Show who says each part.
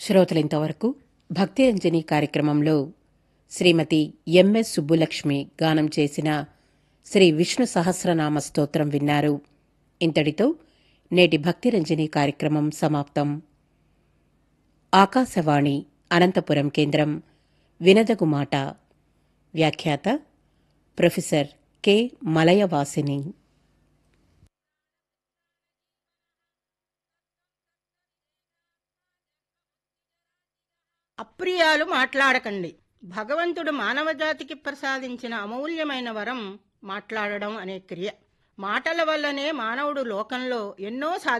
Speaker 1: శ్రోతలింతవరకు భక్తి అంజని కార్యక్రమంలో శ్రీమతి ఎంఎస్ సుబ్బులక్ష్మి గానం చేసిన శ్రీ విష్ణు సహస్రనామ స్తోత్రం విన్నారు. ఇంతటితో నేటి భక్తి రంజని కార్యక్రమం సమాప్తం. ఆకాశవాణి అనంతపురం కేంద్రం. వినదగు మాట. వ్యాఖ్యాత ప్రొఫెసర్ కె మలయవాసిని.
Speaker 2: అప్రియాలు మాట్లాడకండి. భగవంతుడు మానవజాతికి ప్రసాదించిన అమూల్యమైన వరం మాట్లాడడం అనే క్రియ. మాటల వల్లనే మానవుడు లోకంలో ఎన్నో